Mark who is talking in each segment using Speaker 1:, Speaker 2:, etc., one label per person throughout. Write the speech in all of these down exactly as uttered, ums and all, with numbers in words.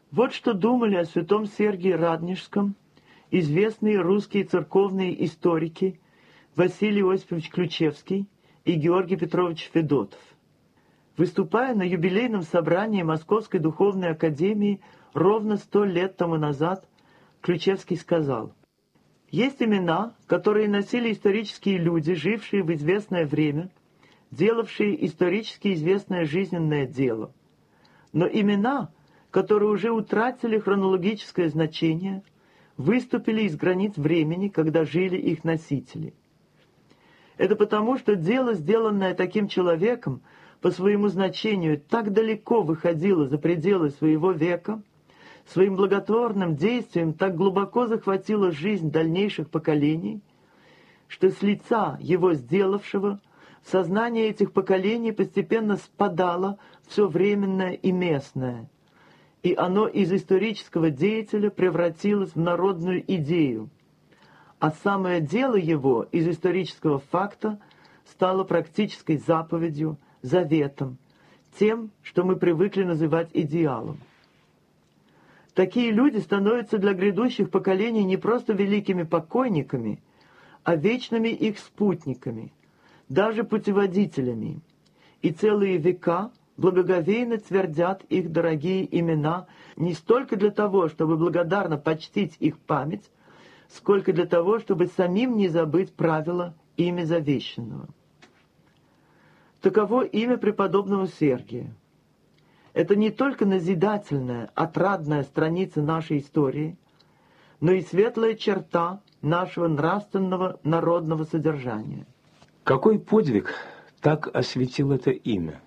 Speaker 1: Вот что думали о святом Сергии Радонежском известные русские церковные историки Василий Осипович Ключевский и Георгий Петрович Федотов. Выступая на юбилейном собрании Московской духовной академии ровно сто лет тому назад, Ключевский сказал: «Есть имена, которые носили исторические люди, жившие в известное время, делавшие исторически известное жизненное дело. Но имена, которые уже утратили хронологическое значение, выступили из границ времени, когда жили их носители. Это потому, что дело, сделанное таким человеком, по своему значению так далеко выходило за пределы своего века, своим благотворным действием так глубоко захватило жизнь дальнейших поколений, что с лица его сделавшего сознание этих поколений постепенно спадало все временное и местное, и оно из исторического деятеля превратилось в народную идею, а самое дело его из исторического факта стало практической заповедью, заветом, тем, что мы привыкли называть идеалом. Такие люди становятся для грядущих поколений не просто великими покойниками, а вечными их спутниками, даже путеводителями, и целые века благоговейно твердят их дорогие имена не столько для того, чтобы благодарно почтить их память, сколько для того, чтобы самим не забыть правила ими завещанного. Таково имя преподобного Сергия. Это не только назидательная, отрадная страница нашей истории, но и светлая черта нашего нравственного народного содержания.
Speaker 2: Какой подвиг так осветил это имя?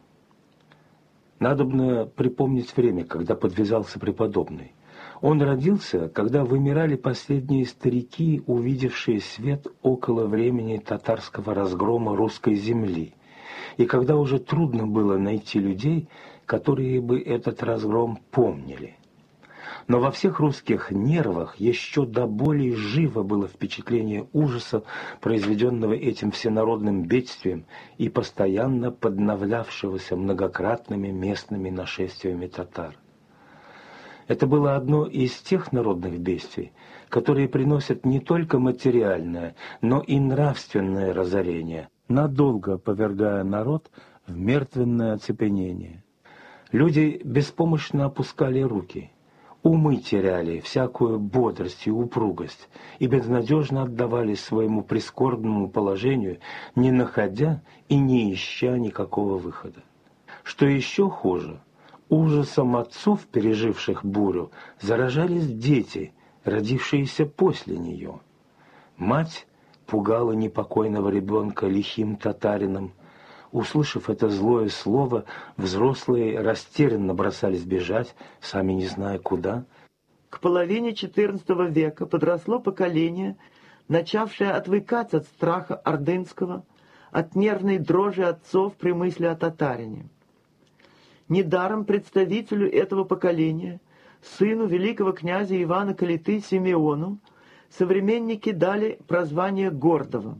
Speaker 2: Надобно припомнить время, когда подвязался преподобный. Он родился, когда вымирали последние старики, увидевшие свет около времени татарского разгрома русской земли, и когда уже трудно было найти людей, которые бы этот разгром помнили. Но во всех русских нервах еще до боли живо было впечатление ужаса, произведенного этим всенародным бедствием и постоянно подновлявшегося многократными местными нашествиями татар. Это было одно из тех народных бедствий, которые приносят не только материальное, но и нравственное разорение, надолго повергая народ в мертвенное оцепенение. Люди беспомощно опускали руки, умы теряли всякую бодрость и упругость и безнадежно отдавались своему прискорбному положению, не находя и не ища никакого выхода. Что еще хуже, ужасом отцов, переживших бурю, заражались дети, родившиеся после нее. Мать пугала непокойного ребенка лихим татарином. Услышав это злое слово, взрослые растерянно бросались бежать, сами не зная куда.
Speaker 1: К половине четырнадцатого века подросло поколение, начавшее отвыкать от страха ордынского, от нервной дрожи отцов при мысли о татарине. Недаром представителю этого поколения, сыну великого князя Ивана Калиты Симеону, современники дали прозвание Гордого.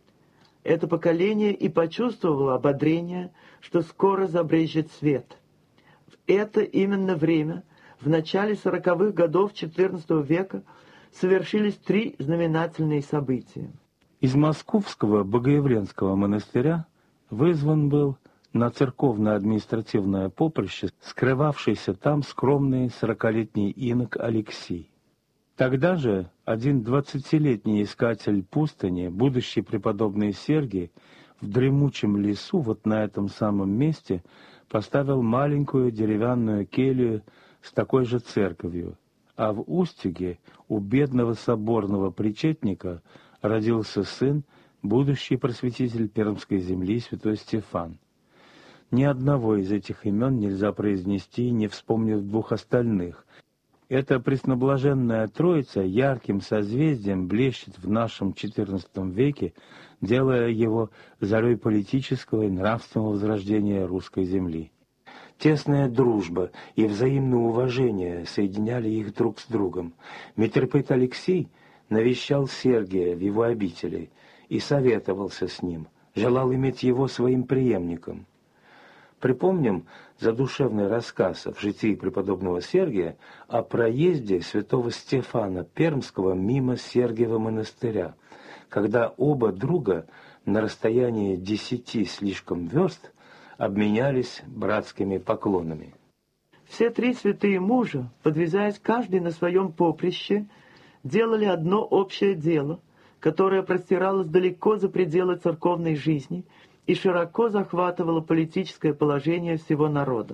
Speaker 1: Это поколение и почувствовало ободрение, что скоро забрежет свет. В это именно время, в начале сороковых годов четырнадцатого века, совершились три знаменательные события.
Speaker 2: Из Московского Богоявленского монастыря вызван был на церковно-административное поприще скрывавшийся там скромный сорокалетний инок Алексий. Тогда же один двадцатилетний искатель пустыни, будущий преподобный Сергий, в дремучем лесу, вот на этом самом месте, поставил маленькую деревянную келью с такой же церковью, а в Устюге у бедного соборного причетника родился сын, будущий просветитель Пермской земли святой Стефан. Ни одного из этих имен нельзя произнести, не вспомнив двух остальных. Эта пресноблаженная троица ярким созвездием блещет в нашем четырнадцатом веке, делая его зарей политического и нравственного возрождения русской земли. Тесная дружба и взаимное уважение соединяли их друг с другом. Митрополит Алексей навещал Сергия в его обители и советовался с ним, желал иметь его своим преемником. Припомним задушевный рассказ в житии преподобного Сергия о проезде святого Стефана Пермского мимо Сергиева монастыря, когда оба друга на расстоянии десяти слишком верст обменялись братскими поклонами.
Speaker 1: Все три святые мужа, подвязаясь каждый на своем поприще, делали одно общее дело, которое простиралось далеко за пределы церковной жизни и широко захватывало политическое положение всего народа.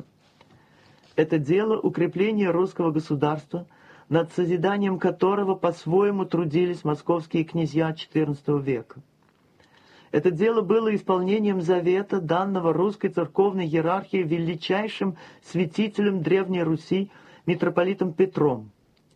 Speaker 1: Это дело укрепления русского государства, над созиданием которого по-своему трудились московские князья четырнадцатого века. Это дело было исполнением завета, данного русской церковной иерархии величайшим святителем Древней Руси митрополитом Петром.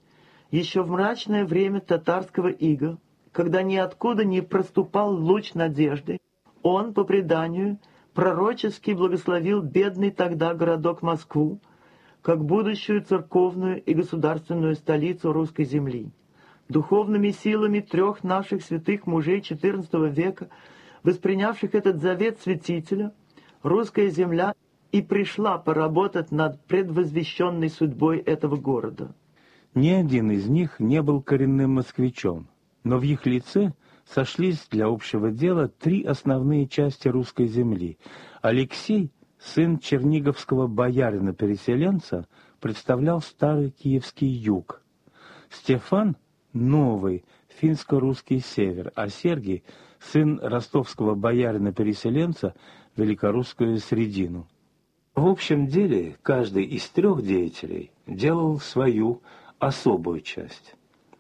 Speaker 1: Еще в мрачное время татарского ига, когда ниоткуда не проступал луч надежды, он, по преданию, пророчески благословил бедный тогда городок Москву, как будущую церковную и государственную столицу русской земли. Духовными силами трех наших святых мужей четырнадцатого века, воспринявших этот завет святителя, русская земля и пришла поработать над предвозвещенной судьбой этого города.
Speaker 2: Ни один из них не был коренным москвичом, но в их лице сошлись для общего дела три основные части русской земли. Алексей, сын черниговского боярина-переселенца, представлял старый киевский юг. Стефан — новый финско-русский север, а Сергий, сын ростовского боярина-переселенца, великорусскую средину. В общем деле, каждый из трех деятелей делал свою особую часть.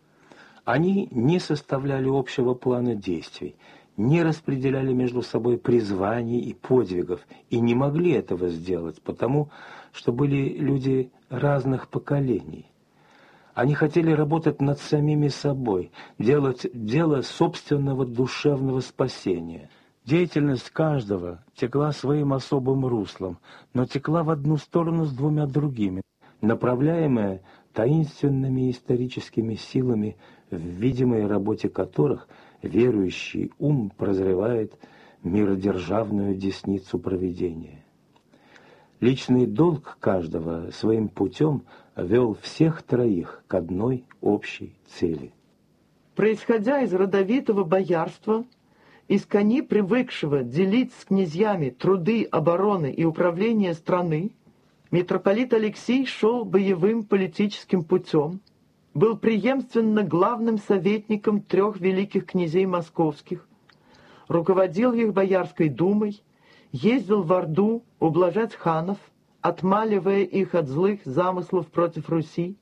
Speaker 2: Они не составляли общего плана действий, не распределяли между собой призваний и подвигов, и не могли этого сделать, потому что были люди разных поколений. Они хотели работать над самими собой, делать дело собственного душевного спасения. Деятельность каждого текла своим особым руслом, но текла в одну сторону с двумя другими, направляемая таинственными историческими силами, в видимой работе которых верующий ум прозревает миродержавную десницу провидения. Личный долг каждого своим путем вел всех троих к одной общей цели.
Speaker 1: Происходя из родовитого боярства, из кони привыкшего делить с князьями труды обороны и управления страны, митрополит Алексей шел боевым политическим путем, был преемственно главным советником трех великих князей московских, руководил их Боярской думой, ездил в Орду ублажать ханов, отмаливая их от злых замыслов против Руси,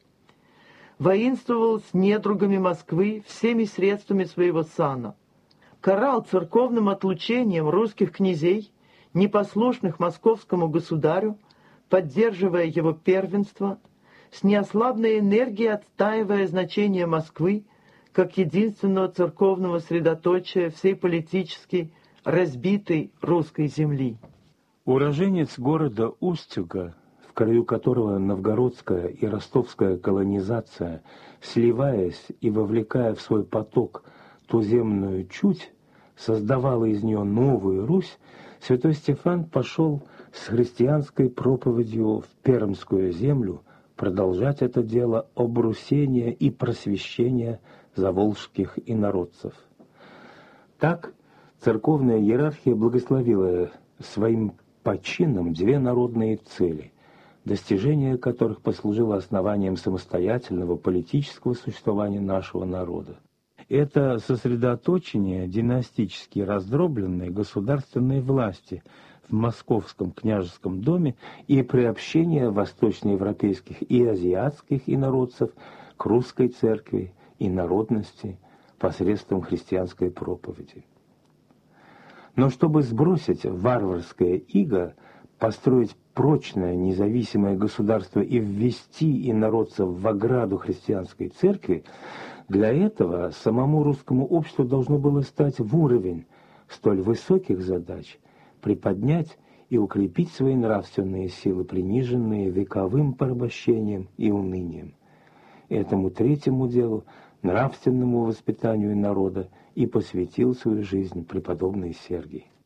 Speaker 1: воинствовал с недругами Москвы всеми средствами своего сана, карал церковным отлучением русских князей, непослушных московскому государю, поддерживая его первенство, с неослабной энергией отстаивая значение Москвы как единственного церковного средоточия всей политически разбитой русской земли.
Speaker 2: Уроженец города Устюга, в краю которого новгородская и ростовская колонизация, сливаясь и вовлекая в свой поток туземную чуть, создавала из нее новую Русь, святой Стефан пошел с христианской проповедью в Пермскую землю продолжать это дело обрусения и просвещения заволжских инородцев. Так церковная иерархия благословила своим починам две народные цели, достижение которых послужило основанием самостоятельного политического существования нашего народа. Это сосредоточение династически раздробленной государственной власти в Московском княжеском доме и приобщение восточноевропейских и азиатских инородцев к русской церкви и народности посредством христианской проповеди. Но чтобы сбросить варварское иго, построить прочное независимое государство и ввести инородцев в ограду христианской церкви, для этого самому русскому обществу должно было стать в уровень столь высоких задач, приподнять и укрепить свои нравственные силы, приниженные вековым порабощением и унынием. Этому третьему делу, нравственному воспитанию народа, и посвятил свою жизнь преподобный Сергий.